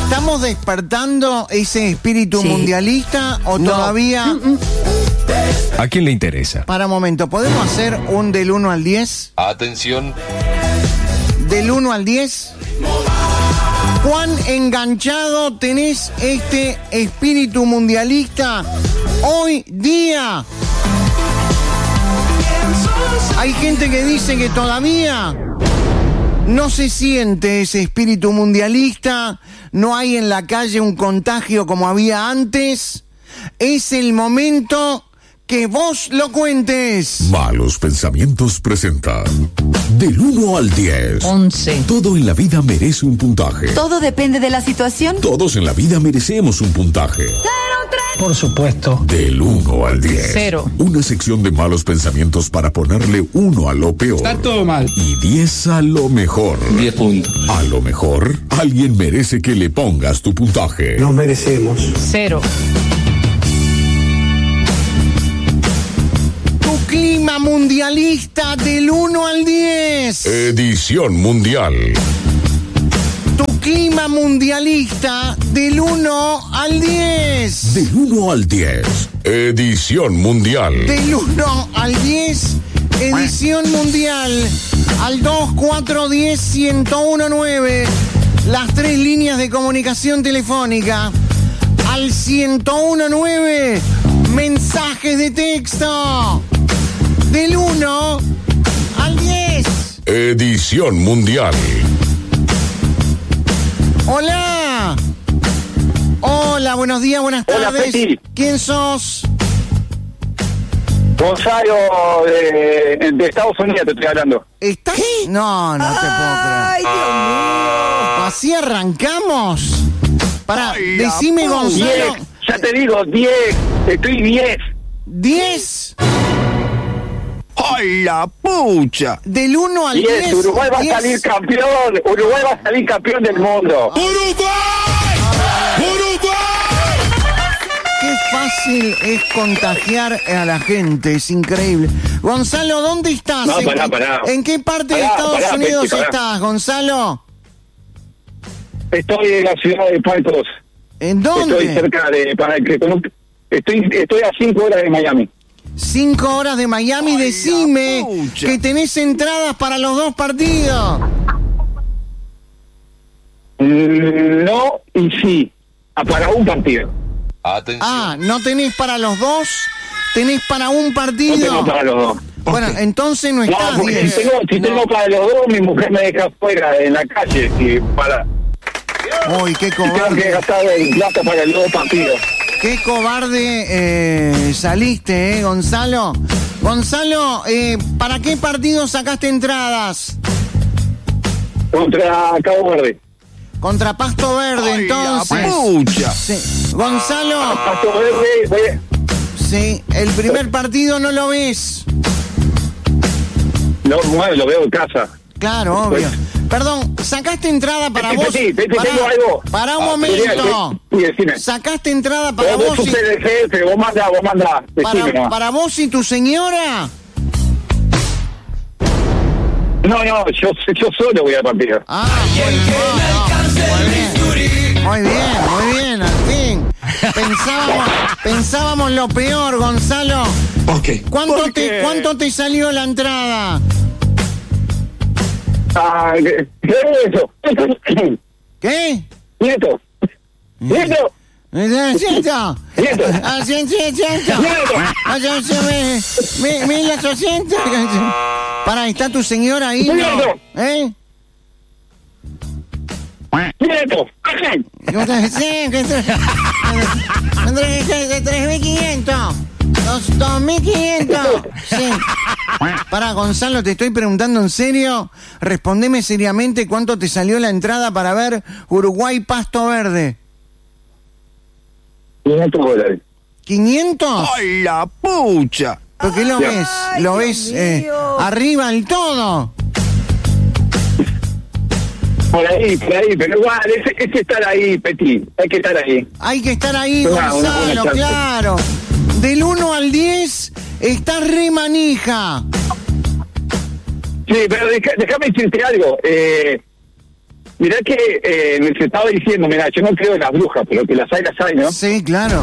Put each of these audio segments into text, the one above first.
¿Estamos despertando ese espíritu mundialista o todavía? ¿A quién le interesa? Para un momento, ¿podemos hacer un del 1 al 10? Atención. Del 1 al 10. ¿Cuán enganchado tenés este espíritu mundialista hoy día? Hay gente que dice que todavía no se siente ese espíritu mundialista, no hay en la calle un contagio como había antes. Es el momento que vos lo cuentes. Malos Pensamientos presenta del 1 al 10. 11. Todo en la vida merece un puntaje. Todo depende de la situación. Todos en la vida merecemos un puntaje. 0, 3. Por supuesto. Del 1 al 10. 0. Una sección de malos pensamientos para ponerle 1 a lo peor. Está todo mal. Y 10 a lo mejor. 10 puntos. A lo mejor, alguien merece que le pongas tu puntaje. Nos merecemos. 0. Clima mundialista del 1 al 10. Edición mundial. Tu clima mundialista del 1 al 10. Del 1 al 10. Edición mundial. Del 1 al 10. Edición mundial. Al 2410-1019. Las 3 líneas de comunicación telefónica. Al 1019. Mensajes de texto. Del 1 al 10. Edición mundial. Hola. Hola, buenos días, buenas tardes. Hola, Peti. ¿Quién sos? Gonzalo de Estados Unidos te estoy hablando. ¿Estás? No, no te puedo Ay, creer. Dios mío. ¿Así arrancamos? Pará, decime, 10, Gonzalo. ya te digo, 10. Estoy 10. 10. ¡Ay, la pucha! Del 1 al 10. 10. Uruguay va a 10. salir campeón. Uruguay va a salir campeón del mundo. ¡Uruguay! ¡Uruguay! Qué fácil es contagiar a la gente, es increíble. Gonzalo, ¿dónde estás? No, pará. ¿En qué parte de Pará, Estados pará, Unidos Peti, pará. estás, Gonzalo? Estoy en la ciudad de Paltos. ¿En dónde? Estoy cerca de... Estoy a 5 horas de Miami. 5 horas de Miami. Ay, Decime la pucha. que tenés entradas para los 2 partidos. No y sí. Para un partido. Atención. Ah, ¿no tenés para los 2? ¿Tenés para un No partido? tengo para los dos. Bueno, entonces no No, estás porque bien. si tengo para los dos, mi mujer me deja afuera en la calle. Y para... Uy, qué Tengo que cobarde. gastar el plata para los dos partidos. Qué cobarde saliste, Gonzalo. Gonzalo, ¿para qué partido sacaste entradas? Contra Cabo Verde. Contra Pasto Verde, ¡Ay, la entonces. pucha! Sí. Gonzalo, Pasto Verde, sí, el primer partido no lo ves. no, bueno, lo veo en casa. Claro, obvio. Perdón, ¿sacaste entrada para vos? Peti, tengo algo. Para un Ah, momento. sí, decime. ¿Sacaste entrada para Vos vos? sos el jefe, vos mandá. Decime nomás. Para vos y tu señora. No, yo solo voy al partido. Ah, muy bien, al fin. Pensábamos lo peor, Gonzalo. ¿Por qué? ¿Cuánto te salió la entrada? Ah, ¿qué es eso? ¿Qué? Nieto. ¿Ciento? Nieto. ¿A 100? ¿A 1800? Pará, ¿está tu señora ahí? Nieto. ¿No? ¿Eh? Nieto. 3.500. 2.500. Sí. Pará, Gonzalo, te estoy preguntando en serio. Respondeme seriamente cuánto te salió la entrada para ver Uruguay Pasto Verde. $500. ¿500? ¡Ay, la pucha! ¿Por qué lo ves? Ay, ¿Lo Dios ves mío. arriba del todo? Por ahí, pero igual, es estar ahí, Peti, hay que estar ahí. Hay que estar ahí, Una Gonzalo, chance. claro. Del 1 al 10, estás re manija. Sí, pero déjame decirte algo. mirá que me estaba diciendo, mirá, yo no creo en las brujas, pero que las hay, ¿no? Sí, claro.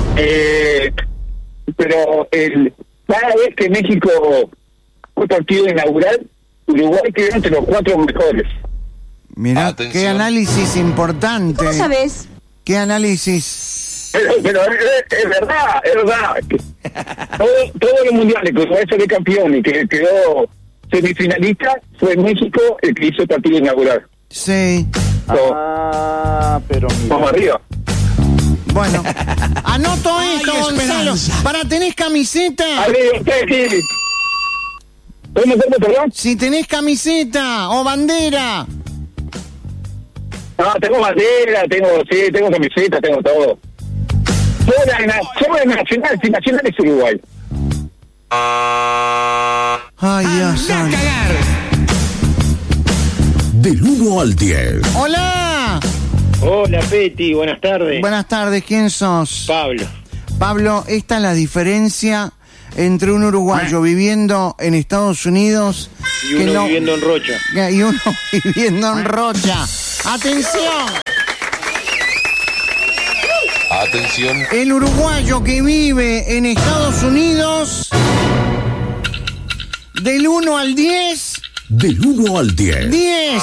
Pero cada vez que México fue partido inaugural, Uruguay quedó entre los 4 mejores. Mirá, Atención. qué análisis importante. ¿Cómo sabes? ¿Qué análisis? Pero es verdad. Todos los mundiales que Uruguay salió campeón y que quedó semifinalista, fue México el que hizo el partido inaugural. Sí. Pero mira. Vamos arriba. Bueno, anoto esto, Gonzalo. ¿Para tenés camiseta? Arriba, Peti. ¿Cómo, perdón? Si tenés camiseta o bandera. No, tengo bandera, tengo camiseta, tengo todo. Somos de Nacional, si Nacional es Uruguay. Ay, Dios santo. Del 1 al 10. Hola. Hola, Peti, buenas tardes. Buenas tardes, ¿quién sos? Pablo. Pablo, esta es la diferencia entre un uruguayo viviendo en Estados Unidos Y uno viviendo en Rocha. y uno viviendo en Rocha. ¡Atención! Atención. El uruguayo que vive en Estados Unidos, del 1 al 10, Del 1 al 10. 10.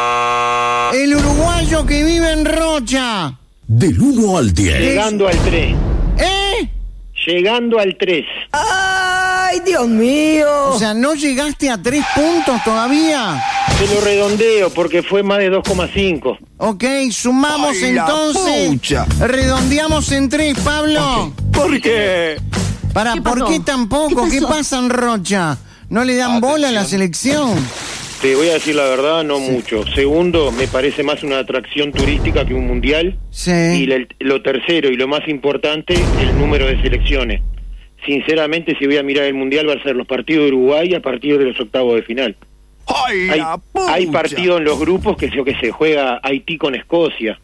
El uruguayo que vive en Rocha, Del 1 al 10. Llegando al 3. ¿eh? Llegando al 3. ¡Ay, Dios mío! O sea, ¿no llegaste a 3 puntos todavía? Se lo redondeo porque fue más de 2,5. Ok, sumamos ¡Ay, la entonces. pucha! Redondeamos en 3, Pablo. ¿Por qué? ¿Por pasó? qué tampoco? ¿Qué ¿Qué pasó? pasa en Rocha? ¿No le dan bola a la selección? Te voy a decir la verdad, no mucho. Segundo, me parece más una atracción turística que un mundial. Sí. Y lo tercero y lo más importante, el número de selecciones. Sinceramente, si voy a mirar el mundial, va a ser los partidos de Uruguay a partir de los octavos de final. ¡Ay, Hay partidos en los grupos que se juega Haití con Escocia.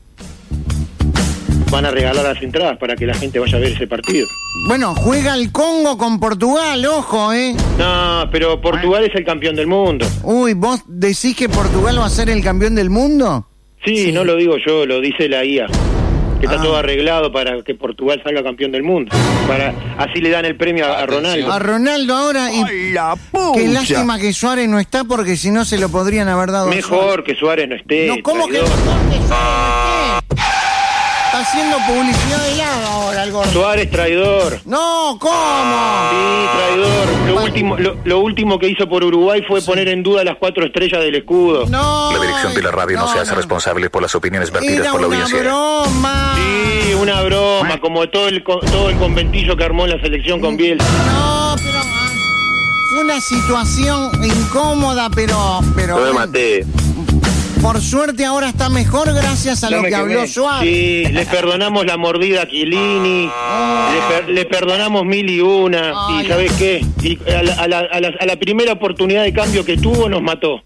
Van a regalar las entradas para que la gente vaya a ver ese partido. Bueno, juega el Congo con Portugal, ojo, ¿eh? No, pero Portugal es el campeón del mundo. Uy, ¿vos decís que Portugal va a ser el campeón del mundo? Sí, no lo digo yo, lo dice la IA. Que está Ah. todo arreglado para que Portugal salga campeón del mundo. Así le dan el premio a Ronaldo. A Ronaldo ahora, y ¡Ay, la pucha! qué lástima que Suárez no está, porque si no se lo podrían haber dado a Suárez. Mejor que Suárez no esté. No, ¿cómo que traidor. mejor que Suárez no esté? Está haciendo publicidad de lado ahora el gordo. Suárez traidor. No, ¿cómo? Sí, traidor. Lo último que hizo por Uruguay fue poner en duda las 4 estrellas del escudo. No. La dirección de la radio no se hace responsable por las opiniones vertidas Era por la una audiencia. broma. Sí, una broma, como todo el conventillo que armó la selección con Bielsa. No, pero fue una situación incómoda, pero No me maté. por suerte ahora está mejor gracias a lo que habló Suárez. Sí, le perdonamos la mordida a Chiellini, le perdonamos 1001, Ay. y ¿sabés qué? Y a la primera oportunidad de cambio que tuvo nos mató.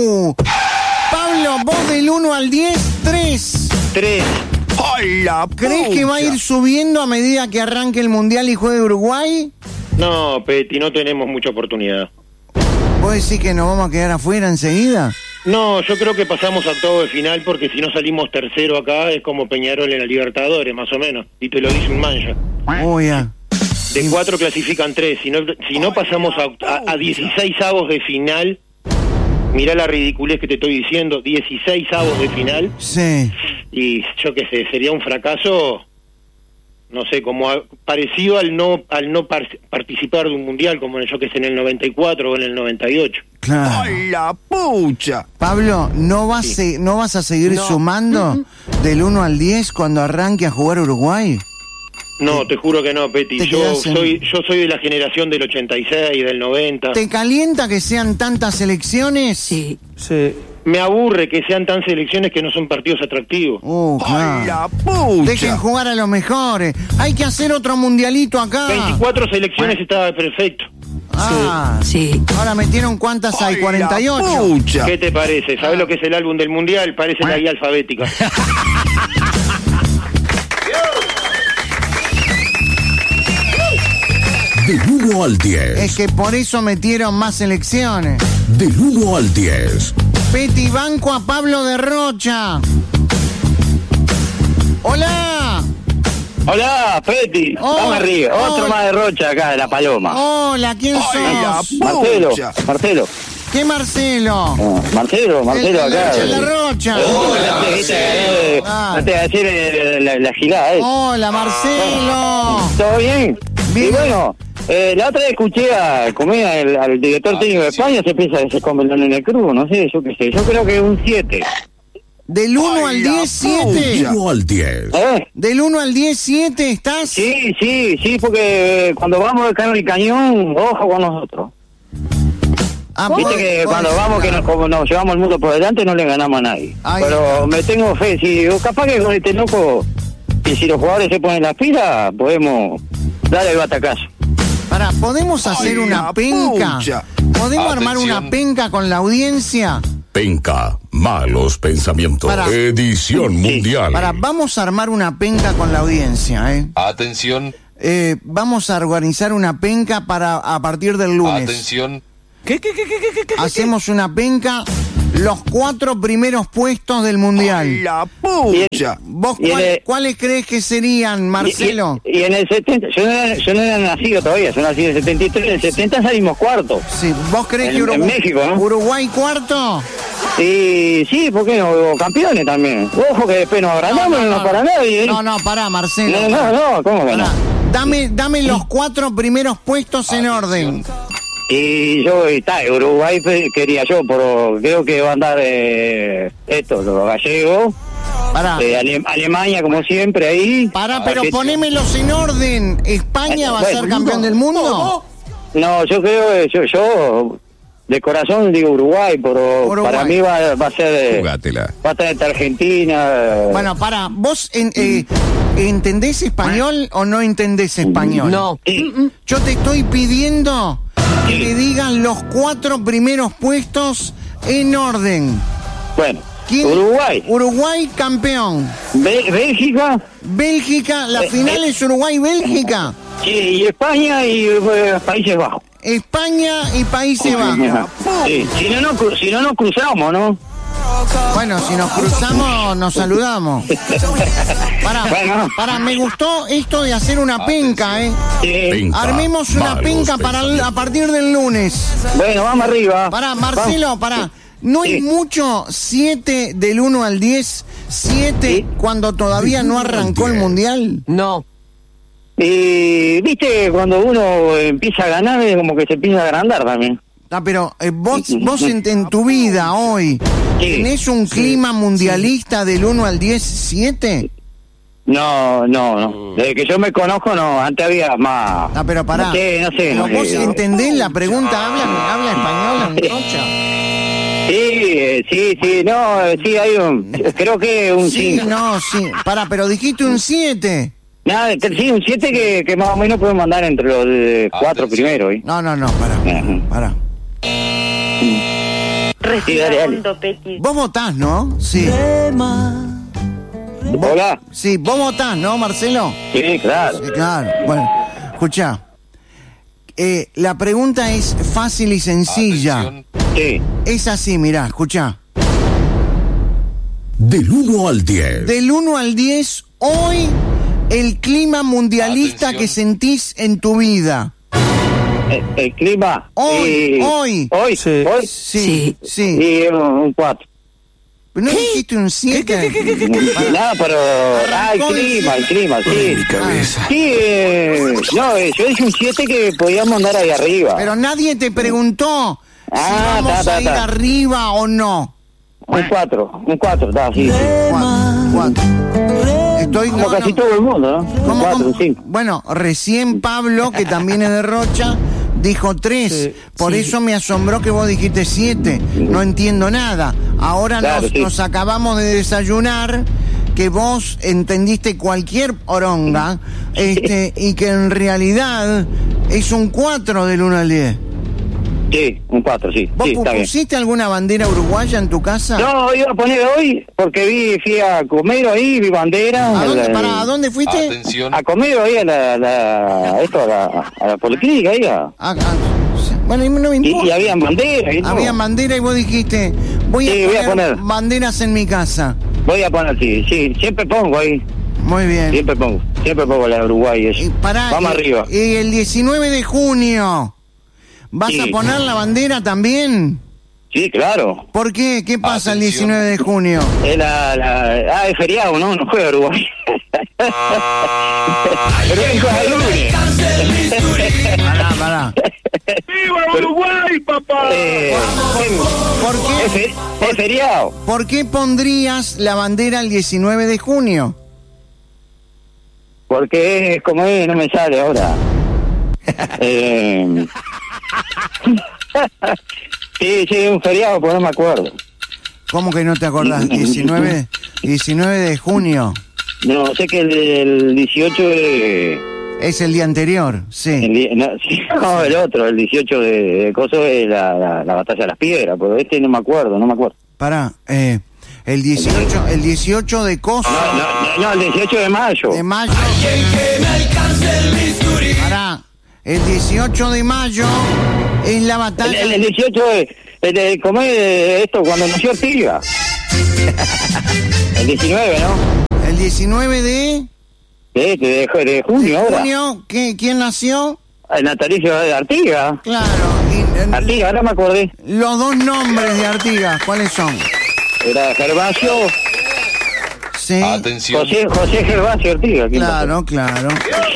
Pablo, vos del 1 al 10, 3. 3. ¡Ay, la ¿Crees que va a ir subiendo a medida que arranque el Mundial y juegue Uruguay? No, Peti, no tenemos mucha oportunidad. ¿Vos decís que nos vamos a quedar afuera enseguida? No, yo creo que pasamos a octavo de final porque si no salimos tercero acá es como Peñarol en la Libertadores, más o menos. Y te lo dice un mancha. Ya. De 4 clasifican 3. Si no pasamos a 16 avos de final, mirá la ridiculez que te estoy diciendo, 16 avos de final, Sí. y yo qué sé, sería un fracaso, no sé, como parecido al no participar de un mundial, como yo que sé, en el 94 o en el 98. Claro. ¡Ay, la pucha! Pablo, ¿no vas a seguir sumando del 1 al 10 cuando arranque a jugar Uruguay? No, te juro que no, Peti. Te Yo quedás en- soy de la generación del 86, del 90. ¿Te calienta que sean tantas elecciones? Sí. Me aburre que sean tan selecciones que no son partidos atractivos. ¡Ay, Claro. la pucha! Dejen jugar a los mejores. Hay que hacer otro mundialito acá. 24 selecciones estaba perfecto. Sí. Ahora metieron cuántas hay, ¡Ay, 48. la pucha! ¿Qué te parece? ¿Sabes lo que es el álbum del mundial? Parece la guía alfabética. Del 1 al 10. Es que por eso metieron más elecciones. Del 1 al 10. Peti, banco a Pablo de Rocha. Hola. Hola, Peti. Oh, Vamos arriba. oh. Otro más de Rocha acá, de La Paloma. Hola, ¿quién sos? Marcelo. ¿Qué Marcelo? Marcelo acá. El de Rocha. No te voy a decir la gilada, Hola, Marcelo. ¿Todo bien? Bien. Y bueno, la otra vez escuché al director técnico de España, se piensa que se come el en el crudo, no sé, yo qué sé. Yo creo que es un 7. Del 1 al 10, 7. 1 al 10. Del 1 al 10, 7, ¿estás? Sí, porque cuando vamos de Cano y Cañón, ojo con nosotros. Ah, Viste que cuando vamos, que nos llevamos el mundo por delante, no le ganamos a nadie. Ay. Pero me tengo fe, capaz que con este loco, y si los jugadores se ponen las pilas, podemos darle el batacazo. Pará, ¿podemos hacer una penca? ¿Podemos armar una penca con la audiencia? Penca, malos pensamientos. Para. Edición mundial. Vamos a armar una penca con la audiencia, Atención, vamos a organizar una penca a partir del lunes. atención. ¿Qué? Hacemos una penca, los 4 primeros puestos del mundial. La pucha. ¿Vos Y cuáles crees que serían, Marcelo? Y en el 70, yo no era nacido todavía, yo nací en el 73, en el 70 salimos cuarto. Sí, ¿vos crees que En México, ¿no? Uruguay cuarto? Y sí, ¿por qué no? Campeones también. Ojo que después nos agrandamos, no para nadie. No, pará, Marcelo. No, ¿cómo que no? Pará. Dame los 4 primeros puestos en orden. Y yo, Uruguay quería yo, pero creo que va a andar los gallegos. Pará. Alemania, como siempre, ahí. Pará, pero ponémelos en orden. ¿España va a ser campeón del mundo? No, yo creo, yo de corazón digo Uruguay, pero Uruguay. para mí va a ser... Jugátela. Va a estar Argentina. Bueno, pará. ¿Vos entendés español o no entendés español? No. Yo te estoy pidiendo que me digan los 4 primeros puestos en orden. Bueno, ¿Quién? Uruguay campeón. Bélgica. Bélgica, la final es Uruguay-Bélgica. Sí, y España y Países Bajos. España y Países Bajos. Sí, si no nos cruzamos, ¿no? Bueno, si nos cruzamos, nos saludamos. Bueno. Pará, me gustó esto de hacer una penca, Sí. Penca, Armemos una malos penca pensamientos. a partir del lunes. Bueno, vamos arriba. Pará, Marcelo, pará. ¿No es Sí. mucho 7 del 1 al 10? 7 Sí. cuando todavía no arrancó el Mundial. No. Y viste, cuando uno empieza a ganar, es como que se empieza a agrandar también. Ah, pero vos en tu vida hoy, Sí. ¿tenés un clima mundialista del 1 al 10, 7? No. Desde que yo me conozco, no. Antes había más. Ah, pero pará. No sé. Pero no vos sé. entendés la pregunta, habla español en Rocha. Sí, no, sí, hay creo que un Sí, 5. sí. Pará, pero dijiste un 7. Nada, sí, un 7 que más o menos podemos mandar entre los 4 primeros. No, pará. Sí, dale. Vos votás, ¿no? Sí. Hola. Sí, vos votás, ¿no, Marcelo? Sí, claro. Sí, claro. Bueno, escuchá. La pregunta es fácil y sencilla. Atención. Sí. Es así, mirá, escuchá. Del 1 al 10. Del 1 al 10, hoy, el clima mundialista Atención. que sentís en tu vida. El clima. Hoy. Hoy. Sí. Y un 4. ¿No dijiste un 7? Nada, pero... el clima, sí. Sí, no, yo dije un 7 que podíamos andar ahí arriba. Pero nadie te preguntó si vamos a ir arriba o no. Un 4, está, sí. 4. Estoy Como casi todo el mundo, ¿no? Un 4, un 5. Bueno, recién Pablo, que también es de Rocha, dijo 3. Por eso me asombró que vos dijiste 7. No entiendo nada. Ahora Claro, nos acabamos de desayunar que vos entendiste cualquier oronga y que en realidad es un 4 del 1 al 10. Sí, un 4, sí. ¿Vos Sí, está bien. pusiste alguna bandera uruguaya en tu casa? No, iba a poner hoy porque fui a Comero ahí, vi bandera. ¿A dónde fuiste? Atención. A Comero ahí a la policlínica ahí. Bueno, y no me importa. Y habían banderas y todo. Había bandera y vos dijiste, voy a poner banderas en mi casa. Voy a poner, sí, siempre pongo ahí. Muy bien. Siempre pongo la de Uruguay. Eso. Vamos arriba. Y el 19 de junio, ¿vas a poner la bandera también? Sí, claro. ¿Por qué? ¿Qué pasa el 19 de junio? Es es feriado, ¿no? No juega Uruguay. Pero es lunes. Pará. ¡Viva Uruguay, papá! ¿Por qué? Es feriado. ¿Por qué pondrías la bandera el 19 de junio? Porque es como no me sale ahora. Sí, un feriado, pues no me acuerdo. ¿Cómo que no te acordás? 19 de junio. No, sé que el 18 de... Es el día anterior, sí. El otro, el 18 de coso es la batalla de las piedras, pero no me acuerdo. Pará, el 18 de coso. No, el 18 de mayo. De mayo. Pará, el 18 de mayo es la batalla. El 18 de ¿cómo es esto? Cuando nació Ortiga. El 19, ¿no? El 19 de junio ahora. ¿Quién nació? El natalicio de Artigas. Claro. Artigas, ahora me acordé. Los dos nombres de Artigas, ¿cuáles son? Era Gervasio. Sí. Atención. José Gervasio Artigas. Claro.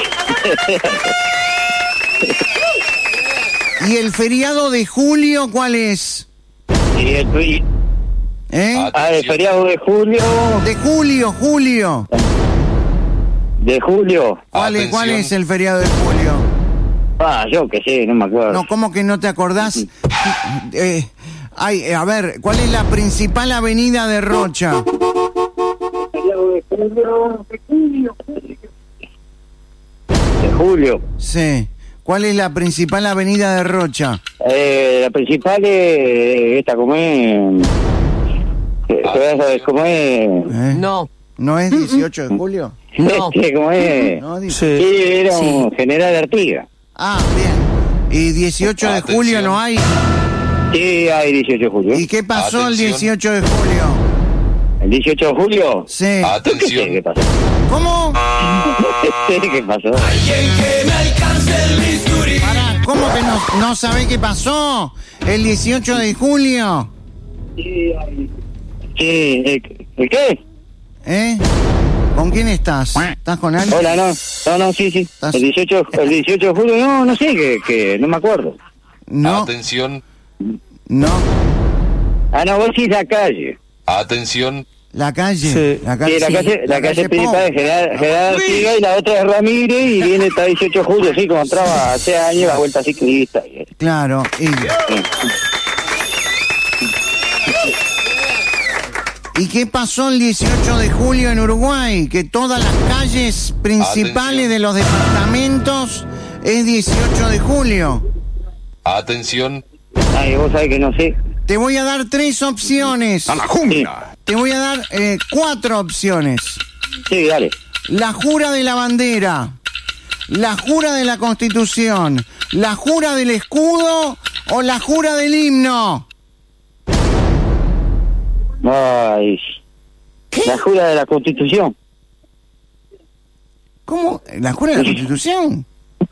¿Y el feriado de julio cuál es? El feriado de julio. De julio. De julio. ¿Cuál es el feriado de julio? Yo qué sé, no me acuerdo. No, ¿cómo que no te acordás? A ver, ¿cuál es la principal avenida de Rocha? De julio. Sí. ¿Cuál es la principal avenida de Rocha? La principal es esta, ¿cómo es? ¿Cómo es? No. ¿No es 18 de julio? No. ¿Cómo es? No, Sí, era un general de Artigas. Ah, bien. ¿Y 18 de julio no hay? Sí, hay 18 de julio. ¿Y qué pasó el 18 de julio? ¿El 18 de julio? Sí. Atención. ¿Qué pasó? ¿Cómo? ¿Qué pasó? Pará, ¿cómo que no sabés qué pasó? El 18 de julio. Sí, ¿el qué? ¿Con quién estás? ¿Estás con alguien? Hola, no, sí. El 18 de julio, no sé, que no me acuerdo. No. Atención. No. No, vos sí la calle. Atención. La calle. Sí, la calle principal es General Artigas y la otra es Ramírez y viene hasta 18 de julio, así como entraba hace años la vuelta ciclista. Claro. ¿Y qué pasó el 18 de julio en Uruguay? Que todas las calles principales de los departamentos es 18 de julio. Atención. Vos sabés que no sé. Te voy a dar 3 opciones. ¡A la jungla! Te voy a dar 4 opciones. Sí, dale. La jura de la bandera, la jura de la Constitución, la jura del escudo o la jura del himno. Ay, la jura de la Constitución. ¿Cómo? ¿La jura de la Constitución?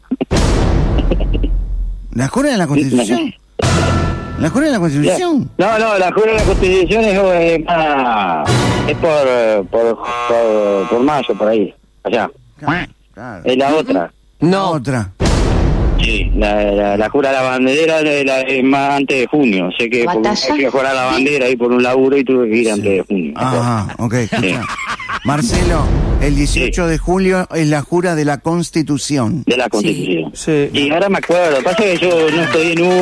¿La jura de la Constitución? ¿La jura de la Constitución? No, la jura de la Constitución es por mayo, por ahí, allá. Claro. Es la otra. No. Otra. Sí, la jura de la bandera es más antes de junio. Sé que hay que jurar la bandera ahí por un laburo y tuve que ir antes de junio. Ajá, ok. Marcelo, el 18 de julio es la jura de la Constitución. De la Constitución. Sí. Y ahora me acuerdo, pasa que yo no estoy en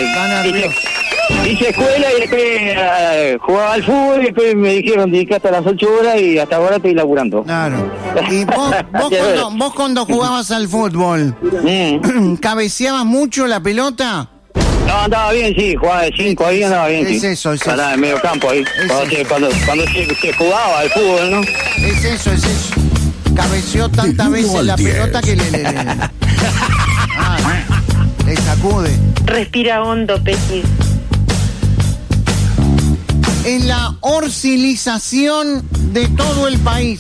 hice escuela y después jugaba al fútbol y después me dijeron dedicate a las 8 horas y hasta ahora estoy laburando. Claro. Y vos cuando jugabas al fútbol, ¿cabeceabas mucho la pelota? No, andaba bien, sí, jugaba de 5 ahí, andaba bien, sí. Es eso. Andaba en medio campo ahí, cuando se jugaba al fútbol, ¿no? Es eso. Cabeceó tantas veces la pelota que le... Le sacude. Respira hondo, Pequi. Es la orsilización de todo el país.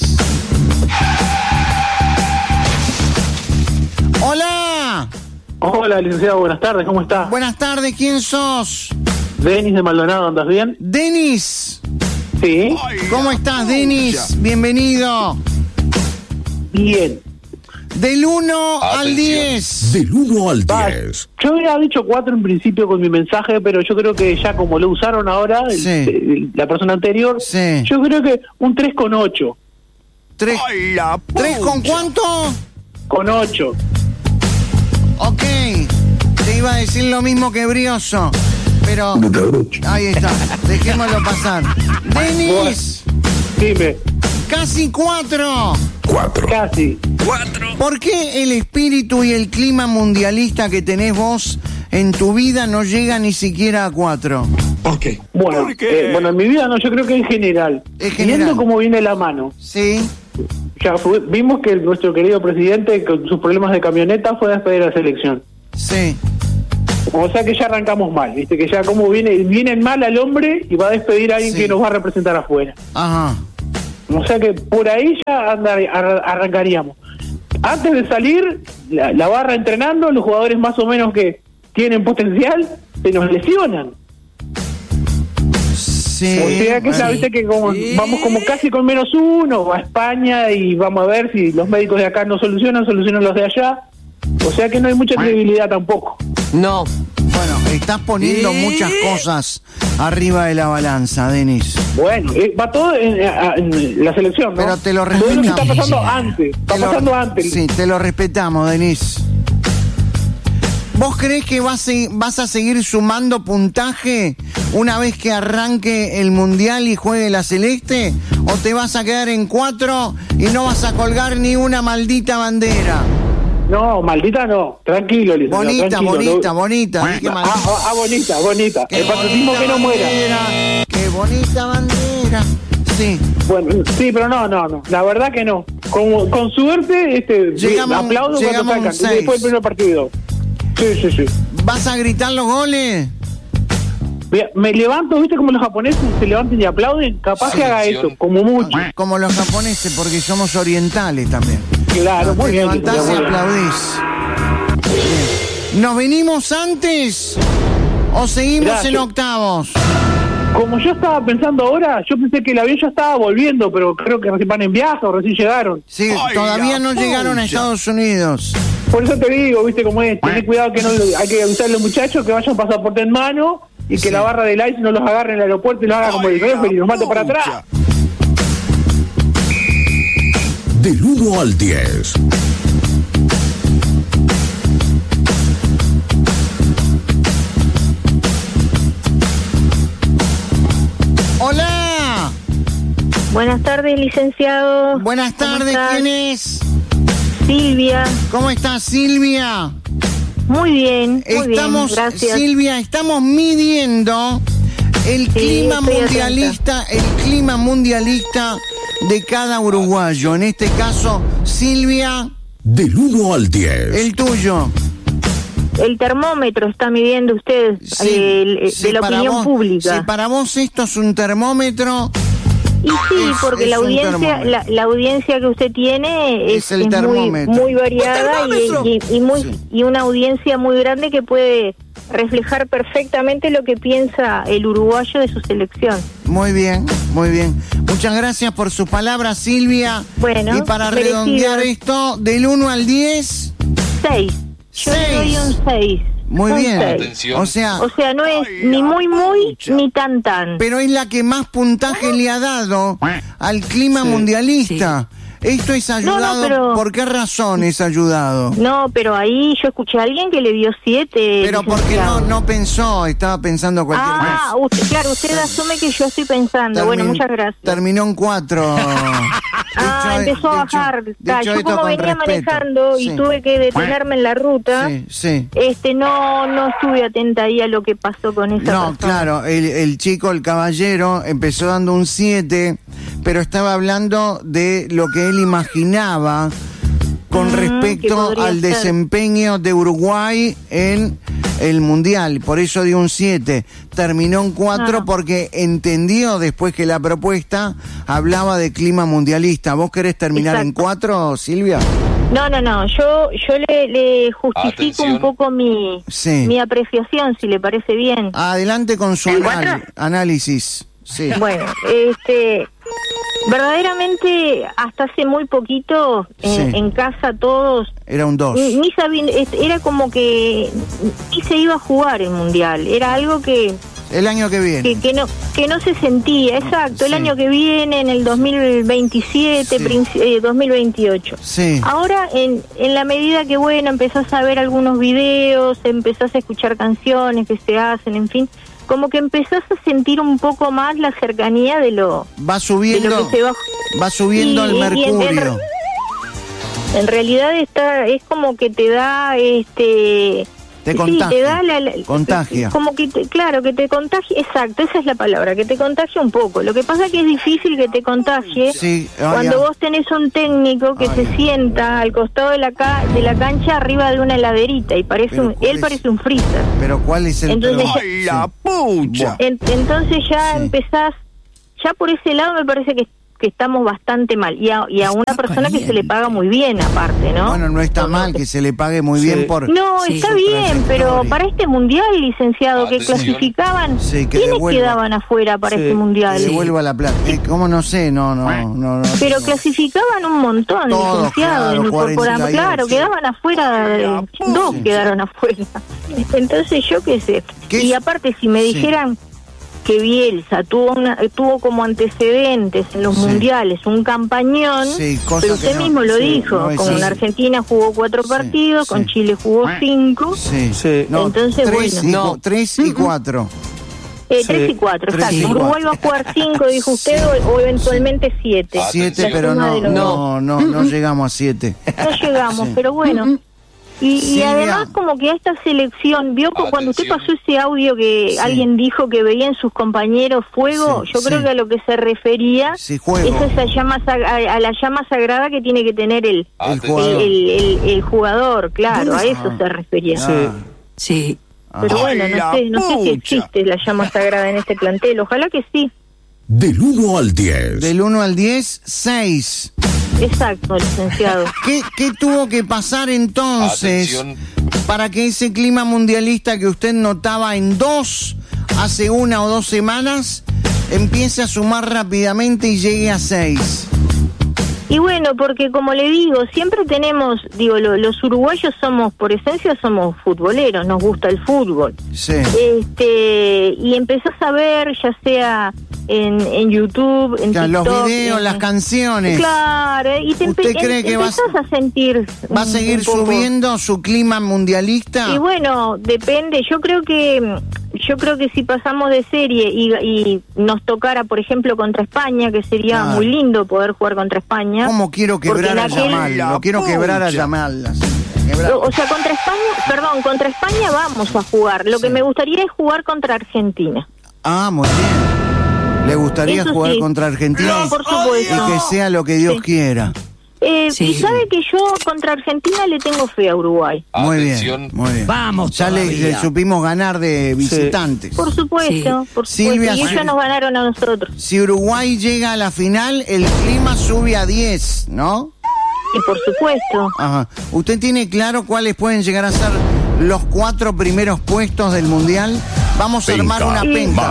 ¡Hola! Hola, licenciado, buenas tardes, ¿cómo está? Buenas tardes, ¿quién sos? Denis de Maldonado, ¿andas bien? Denis. Sí. ¿Cómo estás, Denis? Bienvenido. Bien. Del 1 al 10. Del 1 al 10. Yo había dicho 4 en principio con mi mensaje, pero yo creo que ya como lo usaron ahora, la persona anterior, yo creo que un 3,8. ¿3 con cuánto? Con 8. Ok. Te iba a decir lo mismo que Brioso, pero... Ahí está. Dejémoslo pasar. Denis. Dime. Casi 4. Casi. 4. ¿Por qué el espíritu y el clima mundialista que tenés vos en tu vida no llega ni siquiera a 4? ¿Por qué? Bueno, bueno, en mi vida no, yo creo que en general. Viendo cómo viene la mano. Sí. Ya vimos que nuestro querido presidente, con sus problemas de camioneta, fue a despedir a la selección. Sí. O sea que ya arrancamos mal, ¿viste? Que ya como viene mal al hombre y va a despedir a alguien que nos va a representar afuera. Ajá. O sea que por ahí ya arrancaríamos. Antes de salir, la barra entrenando, los jugadores más o menos que tienen potencial, se nos lesionan. Sí. O sea que sabes que vamos como casi con -1, va a España y vamos a ver si los médicos de acá no solucionan los de allá. O sea que no hay mucha credibilidad tampoco. No. Bueno, estás poniendo muchas cosas arriba de la balanza, Denis. Bueno, va todo en la selección, ¿no? Pero te lo Todo lo que respetamos. está pasando antes. Está pasando antes. Sí, te lo respetamos, Denis. ¿Vos crees que vas a seguir sumando puntaje una vez que arranque el Mundial y juegue la Celeste? ¿O te vas a quedar en 4 y no vas a colgar ni una maldita bandera? No, maldita no. Tranquilo, licenciado. Bonita, tranquilo, bonita, no. bonita. Dije maldita. Bonita. El patriotismo que no muera. Qué bonita bandera. Sí. Bueno, sí, pero no. La verdad que no. Con suerte, aplaudo cuando sacan. Después del primer partido. Sí. ¿Vas a gritar los goles? Me levanto, ¿viste como los japoneses se levantan y aplauden? Capaz que haga eso, como mucho. Como los japoneses, porque somos orientales también. Claro, muy te bien. levantás y aplaudís. Bien. ¿Nos venimos antes o seguimos en octavos? Como yo estaba pensando ahora, yo pensé que el avión ya estaba volviendo, pero creo que recién van en viaje o recién llegaron. Sí, todavía no llegaron a Estados Unidos. Por eso te digo, ¿viste cómo es? Tenés cuidado que no hay que avisarle a los muchachos que vayan pasaporte en mano y que la barra del ICE no los agarre en el aeropuerto y los haga como el referee y los mate para atrás. Del 1 al 10. ¡Hola! Buenas tardes, licenciado. Buenas tardes, ¿quién es? Silvia. ¿Cómo estás, Silvia? Muy bien, estamos, gracias. Silvia, estamos midiendo el clima mundialista de cada uruguayo. En este caso, Silvia. Del 1 al 10. El tuyo. El termómetro está midiendo usted de la opinión pública. Si para vos esto es un termómetro. Y sí, porque la audiencia que usted tiene es muy variada y una audiencia muy grande que puede reflejar perfectamente lo que piensa el uruguayo de su selección. Muy bien. Muchas gracias por sus palabras, Silvia. Bueno, y para redondear esto, del 1 al 10... 6. Yo le doy un 6. Muy bien. Atención. O sea, no es ni muy ni tan. Pero es la que más puntaje le ha dado al clima mundialista. Esto es ayudado. No, pero... ¿Por qué razón es ayudado? No, pero ahí yo escuché a alguien que le dio 7. Pero porque no pensó, estaba pensando cualquier cosa. Usted asume que yo estoy pensando. Bueno, muchas gracias. Terminó en 4. Empezó a bajar. Yo como venía manejando y tuve que detenerme en la ruta, no estuve atenta ahí a lo que pasó con esa persona. No, claro, el chico, el caballero, empezó dando un 7, pero estaba hablando de lo que él imaginaba con respecto al desempeño de Uruguay en el Mundial. Por eso dio un 7. Terminó en 4 porque entendió después que la propuesta hablaba de clima mundialista. ¿Vos querés terminar en 4, Silvia? No. Yo le justifico un poco mi apreciación, si le parece bien. Adelante con su análisis. Sí. Bueno, verdaderamente hasta hace muy poquito en casa todos era un 2. Ni sabían, era como que ni se iba a jugar el Mundial. Era algo que el año que viene que no se sentía, exacto, el año que viene, en el 2027, 2028. Sí. Ahora en la medida que empezás a ver algunos videos, empezás a escuchar canciones que se hacen, en fin, como que empezás a sentir un poco más la cercanía de lo va subiendo, de lo que se va subiendo el mercurio. En realidad es como que te da te contagia, te da contagia. Como que que te contagie, exacto, esa es la palabra, que te contagie un poco. Lo que pasa es que es difícil que te contagie cuando vos tenés un técnico que se sienta al costado de la cancha arriba de una heladerita y parece él parece un freezer. Pero ¿cuál es el problema? ¡La pucha! Entonces ya empezás, ya por ese lado me parece que estamos bastante mal, y a una persona que se le paga muy bien aparte, ¿no? Bueno, no está mal que se le pague muy bien por... No, está bien, pero para este Mundial, licenciado, que clasificaban, ¿quiénes quedaban afuera para este Mundial? Que devuelva la plata. ¿Cómo? No sé, no. Pero clasificaban un montón, licenciado, claro, quedaban afuera, 2 quedaron afuera. Entonces yo qué sé. Y aparte, si me dijeran que Bielsa tuvo como antecedentes en los mundiales un campañón, pero usted mismo lo dijo, con Argentina jugó 4 partidos, con Chile jugó 5, entonces 3 y 4. 3 y 4, exacto. Uruguay va a jugar 5, dijo usted, o eventualmente 7. 7, pero no llegamos a 7. No llegamos, pero bueno. Y además como que a esta selección, vio cuando usted pasó ese audio que alguien dijo que veía en sus compañeros fuego, yo creo que a lo que se refería es esa llama a la llama sagrada que tiene que tener el jugador, claro, a eso se refería. Sí. Pero bueno, no sé si existe la llama sagrada en este plantel, ojalá que sí. Del 1 al 10. Del 1 al 10, 6. Exacto, licenciado. ¿Qué tuvo que pasar entonces para que ese clima mundialista que usted notaba en 2 hace 1 o 2 semanas empiece a sumar rápidamente y llegue a 6? Y bueno, porque como le digo, siempre tenemos, los uruguayos somos, por esencia somos futboleros, nos gusta el fútbol. Sí. Y empezás a ver, ya sea en YouTube, en TikTok, los videos, las canciones. Claro, y ¿usted cree que empezás a sentir va a seguir subiendo su clima mundialista? Y bueno, depende, yo creo que si pasamos de serie y nos tocara, por ejemplo, contra España, que sería muy lindo poder jugar contra España. ¿Cómo quiero quebrar a Yamal? Lo quiero quebrar a Yamal. O sea, contra España vamos a jugar. Lo que me gustaría es jugar contra Argentina. Ah, muy bien. ¿Le gustaría jugar contra Argentina? No, por supuesto. Y que sea lo que Dios quiera. Y sabe que yo contra Argentina le tengo fe a Uruguay. Muy bien. Vamos, ya le supimos ganar de visitantes. Por supuesto, Silvia, y ellos nos ganaron a nosotros. Si Uruguay llega a la final, el clima sube a 10, ¿no? Y por supuesto. Ajá. ¿Usted tiene claro cuáles pueden llegar a ser los 4 primeros puestos del Mundial? Vamos a armar una penca.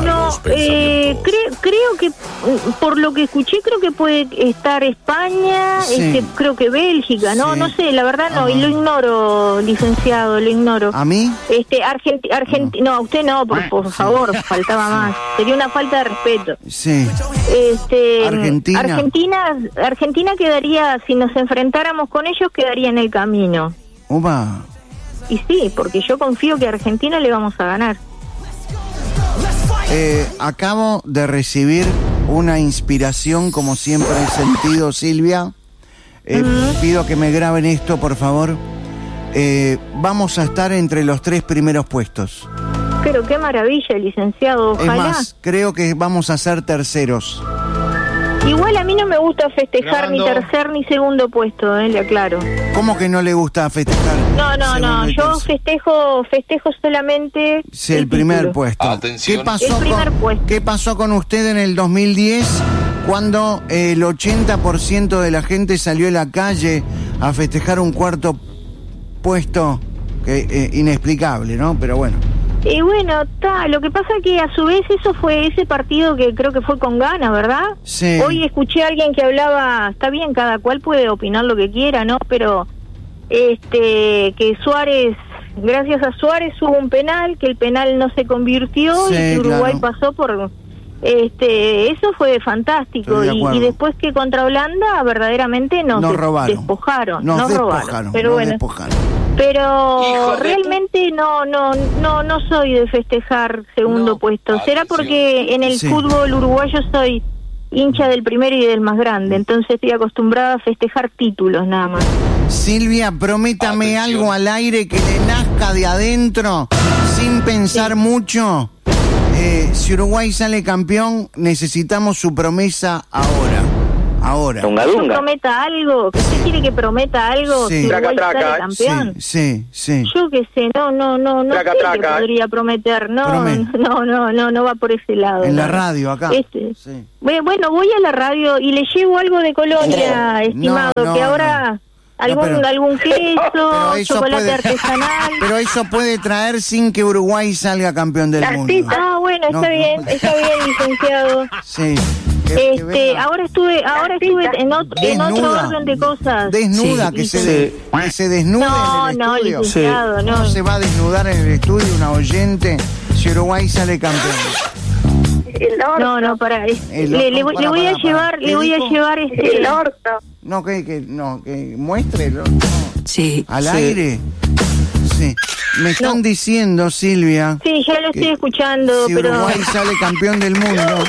Creo que por lo que escuché, creo que puede estar España, creo que Bélgica, no sé, la verdad no, y lo ignoro, licenciado, lo ignoro. ¿A mí? No, a usted no, por favor, faltaba más. Sería una falta de respeto. Sí. Argentina quedaría, si nos enfrentáramos con ellos, quedaría en el camino. Upa. Y sí, porque yo confío que a Argentina le vamos a ganar. Acabo de recibir una inspiración, como siempre he sentido, Silvia. Pido que me graben esto, por favor. Vamos a estar entre los 3 primeros puestos. Pero qué maravilla, licenciado, ojalá. Es más, creo que vamos a ser terceros. Igual a mí no me gusta festejar Grabando. ni tercer ni segundo puesto, le aclaro. ¿Cómo que no le gusta festejar? No, yo festejo solamente Sí, el primer título. puesto. Atención. El primer puesto. ¿Qué pasó con usted en el 2010 cuando el 80% de la gente salió a la calle a festejar un cuarto puesto? Que inexplicable, ¿no? Pero bueno. Y bueno, lo que pasa que a su vez eso fue ese partido que creo que fue con ganas, ¿verdad? Sí. Hoy escuché a alguien que hablaba, está bien, cada cual puede opinar lo que quiera, ¿no? Pero que Suárez, gracias a Suárez hubo un penal, que el penal no se convirtió Sí, y que Uruguay claro. pasó por... eso fue fantástico. Estoy de acuerdo. Y después que contra Holanda verdaderamente nos robaron. despojaron. Nos robaron. despojaron. Pero nos bueno. despojaron. Pero Hijo de realmente no soy de festejar segundo No. puesto. Será Atención. porque en el Sí. fútbol uruguayo soy hincha del primero y del más grande, entonces estoy acostumbrada a festejar títulos nada más. Silvia, prométame Atención. algo al aire que le nazca de adentro, sin pensar mucho. Si Uruguay sale campeón, necesitamos su promesa ahora. Ahora. ¿Que yo prometa algo? ¿Que usted quiere que prometa algo? Sí. Si Uruguay Traca, sale traca. campeón. Sí. Yo qué sé, no Traca, sé traca. qué podría prometer, Promet. no va por ese lado. En la no. radio, acá. Sí. Bueno, voy a la radio y le llevo algo de Colonia, estimado, No, que ahora pero- algún queso, Pero eso chocolate puede- artesanal. Pero eso puede traer sin que Uruguay salga campeón del mundo. Ah, bueno, No, está bien, licenciado. Sí. Que venga Ahora estuve en otro desnuda. orden de cosas. Desnuda, Sí. que se desnude No, en el no, estudio. licenciado, ¿Cómo no. se va a desnudar en el estudio una oyente si Uruguay sale campeón? No, para. El Le orto, voy a para. llevar, ¿Qué le voy a dijo? llevar El orto. No, que muestre Sí. al Sí. aire. Sí. Me están diciendo, Silvia, Sí, ya lo estoy escuchando, si pero Uruguay sale campeón del mundo.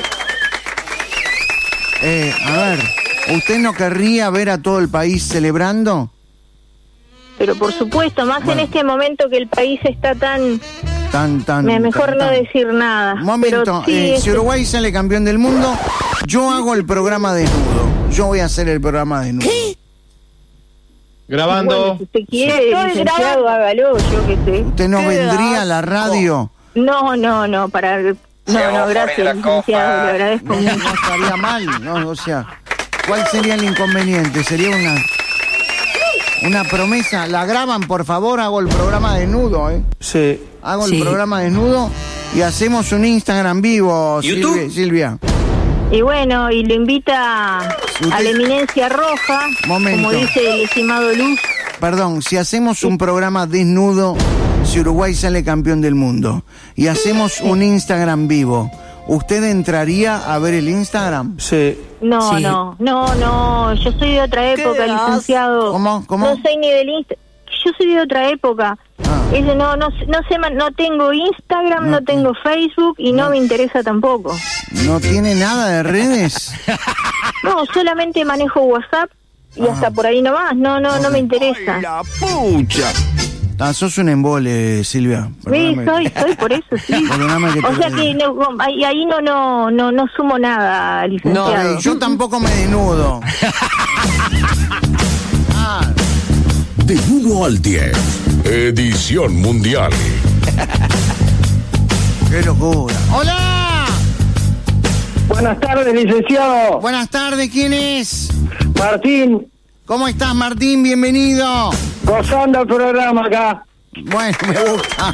A ver, ¿usted no querría ver a todo el país celebrando? pero por supuesto, más Bueno. en este momento que el país está tan mejor no decir nada. Un momento, Pero sí, si Uruguay sale campeón del mundo, yo hago el programa desnudo. Yo voy a hacer el programa desnudo. Grabando. bueno, si usted quiere, licenciado, hágalo, yo qué sé. ¿Usted no vendría a la radio? No, gracias, licenciado, le agradezco No, mucho. no estaría mal, ¿no? O sea, ¿cuál sería el inconveniente? Sería una promesa. La graban, por favor, hago el programa desnudo, ¿eh? Sí. Hago Sí. el programa desnudo y hacemos un Instagram vivo, Silvia. Y bueno, y lo invita a Usted- la eminencia roja, Momento. como dice el estimado Luz. Perdón, si hacemos un programa desnudo, si Uruguay sale campeón del mundo, y hacemos un Instagram vivo, ¿usted entraría a ver el Instagram? Sí. No, Sí. no, yo soy de otra época, licenciado. ¿Cómo? No soy ni del Instagram. Yo soy de otra época. Ah. No tengo Instagram, no tengo Facebook y no me interesa tampoco. ¿No tiene nada de redes? No, solamente manejo WhatsApp y hasta por ahí nomás. No me interesa. La pucha. Sos un embole, Silvia. Sí, Perdóname. soy por eso, sí. Perdóname que te O lo sea diga. que ahí no sumo nada, licenciado. Yo tampoco me desnudo. Del 1 al 10. Edición mundial. ¡Qué locura! ¡Hola! Buenas tardes, licenciado. Buenas tardes, ¿quién es? Martín, ¿Cómo estás, Martín? Bienvenido. gozando el programa acá. Bueno, me gusta.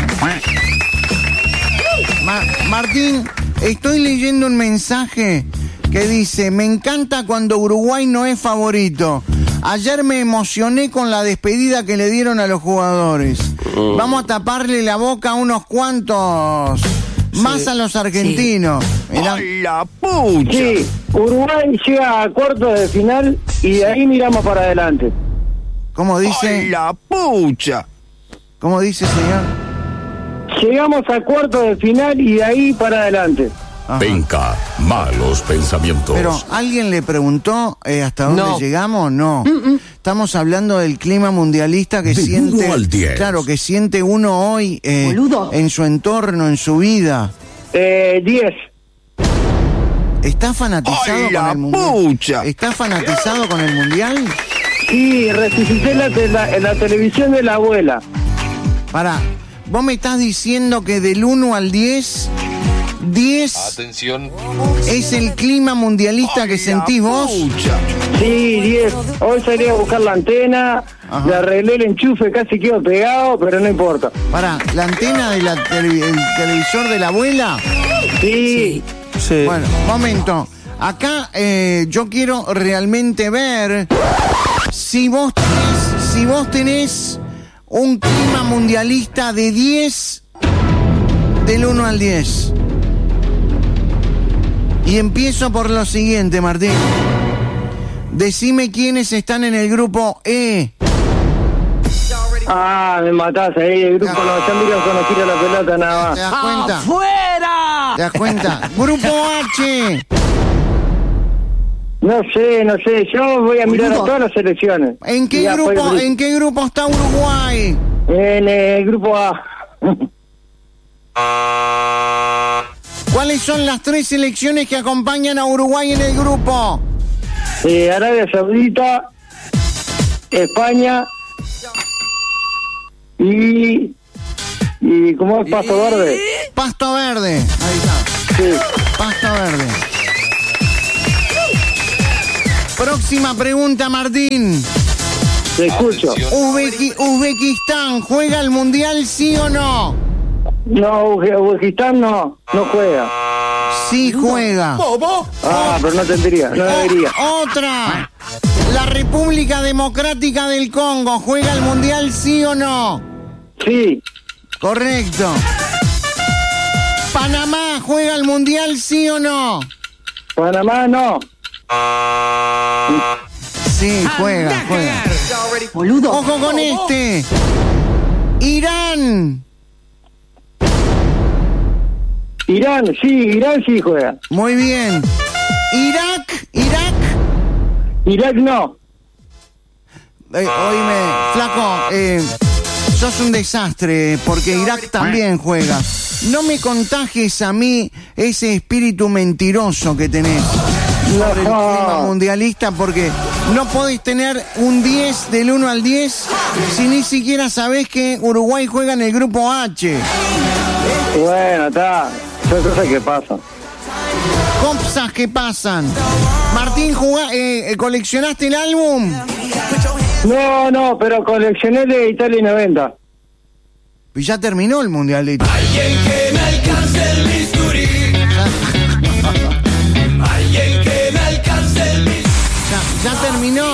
Martín, estoy leyendo un mensaje que dice: me encanta cuando Uruguay no es favorito. Ayer me emocioné con la despedida que le dieron a los jugadores. Vamos a taparle la boca a unos cuantos, más a los argentinos. Mirá. ¡Ay, la pucha! Sí, Uruguay llega a cuartos de final y de ahí miramos para adelante. ¿Cómo ¡Ay, dice? la pucha! ¿Cómo dice, señor? Llegamos a cuartos de final y de ahí para adelante. Ajá. Penca, malos pensamientos. Pero, ¿alguien le preguntó hasta dónde No. llegamos? No. Estamos hablando del clima mundialista que Del siente... 1 al 10. Claro, que siente uno hoy Boludo. en su entorno, en su vida. 10. ¿Está fanatizado ¡Ay, con la el mundial? pucha! ¿Está fanatizado con el mundial? Sí, resucité en la televisión de la abuela. Pará, vos me estás diciendo que del 1 al 10, 10 Atención. es el clima mundialista que sentís vos. Pucha. Sí, 10. Hoy salí a buscar la antena, Ajá. le arreglé el enchufe, casi quedó pegado, pero no importa. Pará, ¿la antena del televisor de la abuela? Sí. Sí. Bueno, momento. Acá yo quiero realmente ver si vos tenés un clima mundialista de 10 del 1 al 10. Y empiezo por lo siguiente, Martín. Decime quiénes están en el grupo E. Ah, me matás ahí, el grupo no, ya miro cuando tira la pelota nada ¿Te más. das cuenta? ¡Afuera! ¿Te das cuenta? Grupo H. No sé, yo voy a mirar a todas las selecciones. ¿En qué grupo está Uruguay? En el grupo A. ¿Cuáles son las 3 selecciones que acompañan a Uruguay en el grupo? Arabia Saudita, España y ¿cómo es? Pasto Verde. Pasto Verde. Ahí está. Sí. Pasto Verde. Próxima pregunta, Martín. Te escucho. ¿Uzbekistán juega el mundial, sí o no? No, Uzbekistán no juega. Sí juega. Pero no tendría, no debería. Otra. ¿La República Democrática del Congo juega el mundial, sí o no? Sí, Correcto. ¿Panamá juega el mundial, sí o no? Panamá no. Sí, juega. Boludo. Ojo con este. Irán. Irán sí juega. Muy bien. Irak. Irak no. Oíme, flaco, sos un desastre porque Irak también juega. No me contagies a mí ese espíritu mentiroso que tenés sobre el clima mundialista, porque no podés tener un 10 del 1 al 10 si ni siquiera sabés que Uruguay juega en el grupo H. Bueno, está. Son cosas que pasan. Cosas que pasan. Martín, ¿coleccionaste el álbum? No, pero coleccioné de Italia 90. Y ya terminó el mundialito. Alguien que me alcance el bisturí. Alguien que me alcance el bisturí. Ya terminó.